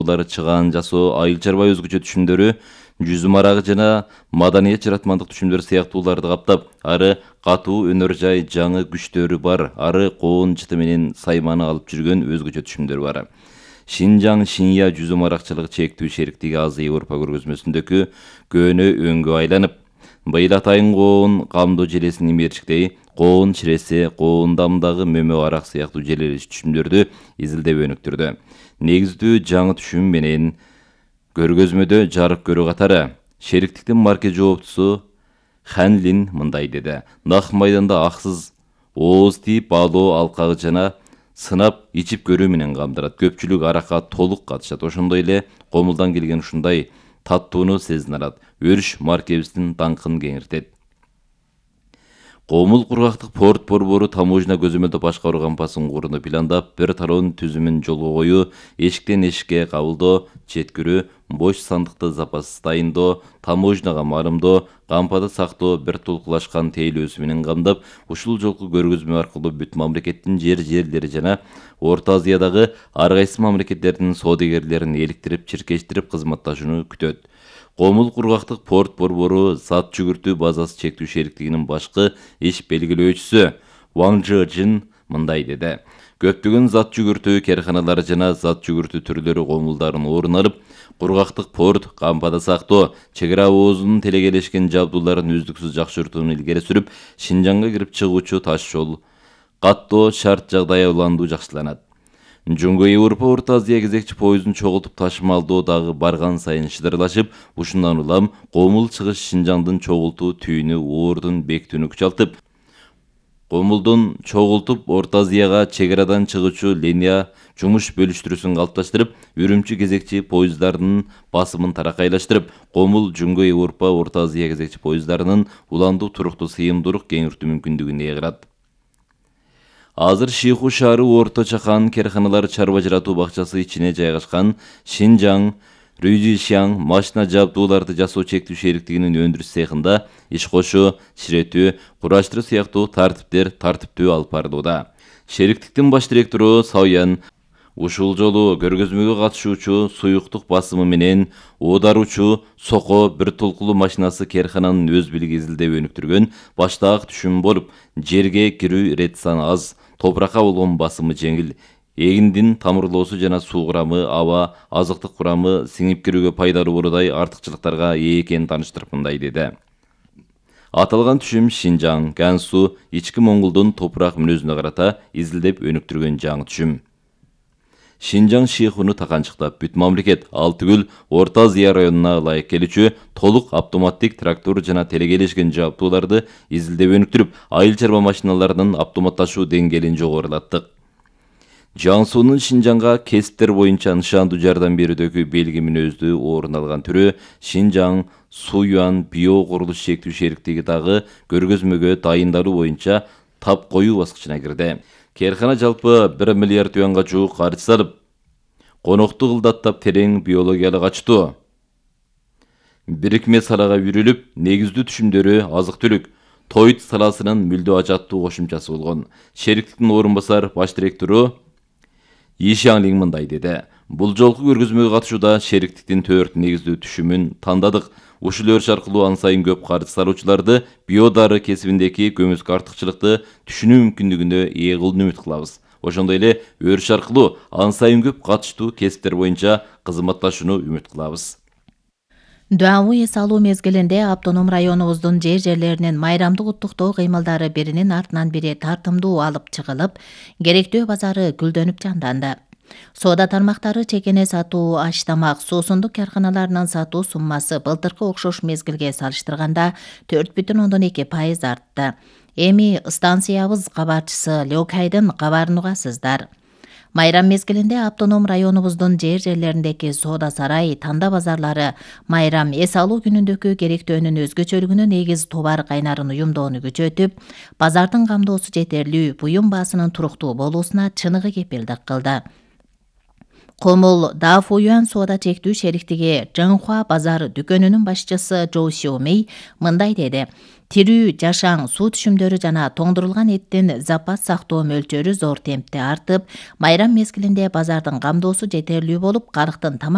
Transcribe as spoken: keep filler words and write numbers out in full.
Улар чыгаан жасоо, айыл чарба өзгөчө түшүмдөрү, жүзүм арагы жана маданият жаратмандык түшүмдөр сыяктууларды каптап, ары катуу өнөр жай жаңы күчтөрү бар, ары коон жыты менен сайманы алып жүргөн өзгөчө түшүмдөр бар. Шинжаң Шинья жүзүм аракчылык чектүү шериктиги Азия Европа көргөзмөсүндөгү көөнө өңгө айланып, быйыл атайын коон камдоо желесинин мерчиктеги коон чиресе, коон дамдагы мөмө арак сыяктуу желелеш түшүмдөрдү изилдеп өнүктүрдү. Негиздүү жаңы түшүм менен көргөзмөдө жарык көрүү катары шериктиктин марке жооптусу Хан Лин мындай деди: нак майданда аксыз ооз тийип баалоо алкагы жана сынап ичип көрүү менен камдырат. Көпчүлүк аракка толук катышат. Ошондой эле комулдан келген ушундай таттууну сезин алат. Өрүш маркебиздин даңкын кеңиртет. Комул кургактык порт борбору таможня көзөмөлдөө башкаруу кампасын курууну пландап, бир тароонун түзүмүн жолго коюу, эшиктен эшикке кабылдоо, четкирүү, бош сандыкты запас дайындоо, таможняга марымдоо, кампада сактоо бир толкулашкан тейлөөсү менен камдап, ушул жолку көргөзмө аркылуу бүт мамлекеттин жер жерлери жана Орто Азиядагы ар кайсы мамлекеттердин соодагерлерин эликтирип, чиркештирип кызматташууну күтөт. Комул кургактык порт борбору зат жүгүртүү базасы чектүү шериктигинин башкы иш белгилөөчүсү Ван Жин мындай деди: көптөгөн зат жүгүртүү керканалары жана зат жүгүртүү түрлөрү комулдарын орун алып, кургактык порт, кампада сактоо, чек ара оозунун телекелешкен жабдууларын үздүксүз жакшыртууну илгери сүрүп, Шинжаңга кирип чыгуучу таш жол каттоо шарт жагдай уландуу жакшыланат. Жөнгө Европа Орто Азия кезекчи поездун чогултуп ташымалдоо дагы барган сайын шыдырлашып, ушундан улам комул чыгыш Шинжаңдын чогултуу түйүнү оордун бекитүүнү күчалтып, комулдун чогултуп Орто Азияга чек арадан чыгуучу линия жумуш бөлүштүрүүсүн калыпташтырып, Үрүмчү кезекчи поезддарынын басымын таракайлаштырып, комул Жөнгө Европа Орто Азия кезекчи поезддарынын уландуу туруктуу сыйымдуулук кеңиртүү мүмкүндүгүн ээлерат. Азыр Шиху шаары Орто Чакан керканалар чарба жаратуу бакчасы ичине жайгашкан Шинжаң Рюзишяң машина жабдууларды жасоо чектүү шериктигинин өндүрүш цехинда иш кошуу, чиретүү, кураштыруу сыяктуу тартиптер тартиптүү алып барылууда. Шериктиктин баш директору Сауян ушул жолу көргөзмөгө катышуучу суюктук басымы менен оодаруучу Соко бир толкулуу машинасы керкананын өз билиги изилдеп өнүктүргөн баштаак түшүм болуп, жерге кирүү ирет саны аз, топуракка болгон басымы жеңил, эгиндин тамырлоосу жана суу курамы, аба, азыктык курамы сиңип кирүүгө пайдалуу болудай артыкчылыктарга ээ экенин тааныштырып мындай деди: аталган түшүм Шинжаң, Гансу, ички Моңголдун топурак мүнөзүнө карата изилдеп өнүктүргөн жаңы түшүм. Шинжаң Шихуну таканчыктап, бүт мамлекет ал түгүл Орто Азия районуна ылайык келүүчү толук автоматтик трактор жана телекелешкен жабдууларды изилдеп өнүктүрүп, айыл чарба машиналарынын автоматташуу деңгээлин жогорулаттык. Жаңсуунун Шинжаңга кесиптер боюнча нышандуу жардам берүүдөгү белги мүнөздүү орун алган түрү Шинжаң Суюан био курулуш чектүү шериктиги дагы көргөзмөгө дайындалуу боюнча тап коюу баскычына кирди. Керкана жалпы бир миллиард юанга жуук каржы салып, конокту кылдаттап терең биологиялык ачтуу бирикме салага үйрүлүп, негиздүү түшүмдөрү азык-түлүк, тоyt саласынын мүлдө ажаттуу кошумчасы болгон. Шериктиктин орун басар баш директору Ишаңлин мындай деди: бул жолку көргөзмөгө катышууда шериктиктин төрт негиздүү түшүмүн тандадык. Ушул өрүш аркылуу ан сайын көп каржы салуучуларды биодары кесибиндеги көмүскө артыкчылыкты түшүнүү мүмкүндүгүнө ээ кылууну үмүт кылабыз. Ошондой эле өрүш аркылуу ан сайын көп катыштуу кесиптер боюнча кызматташууну үмүт кылабыз. Дуабы эс алуу мезгилинде автоном районубуздун жер жерлеринин майрамдык уттуктоо кыймылдары биринин артынан бири тартымдуу алып чыгылып, керектөө базары гүлдөнүп жанданды. Соода тармактары чекене сатуу, аш тамак, суусундук карканаларынын сатуу суммасы былтыркы окшош мезгилге салыштырганда төрт бүтүн ондон эки пайыз артты. Эми станциябыз кабарчысы Лёкайдын кабарын угасыздар. Майрам мезгилинде автоном районубуздун жер жерлериндеги соода сарай, танда базарлары майрам эс алуу күнүндөгү керектөөнүн өзгөчөлүгүнө негиз товар кайнарын уюмдоону күчөтүп, базардын камдоосу жетерлүү, буюм баасынын туруктуу болуусуна чыныгы кепилдик кылды. Комул Дафуюан соода чектүү шериктиги Жыңхуа базар дүкөнүнүн башчысы Жоу Сиомей мындай деди: тирүү, жашаң, суу түшүмдөрү жана тоңдурулган эттин запас сактоо мөлчөрү зор темпте артып, майрам мезгилинде базардын камдоосу жетерлүү болуп, калктын тамак